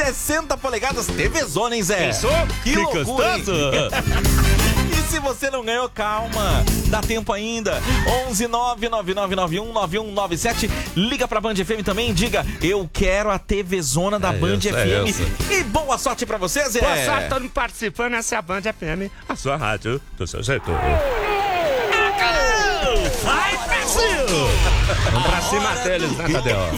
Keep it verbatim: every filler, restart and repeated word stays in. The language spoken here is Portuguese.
sessenta polegadas T V Zona, hein, Zé? Pensou? Que, Que loucura, hein? gostoso! E se você não ganhou, calma, dá tempo ainda. onze nove nove nove nove um nove um nove sete. Liga pra Band F M também, diga: eu quero a T V Zona da É Band isso, F é M. isso. E boa sorte pra você, Zé. Boa sorte, todo mundo participando. Essa é a Band F M, a sua rádio do seu jeito. Vai, Brasil! Vamos pra cima deles, né, Tadeu?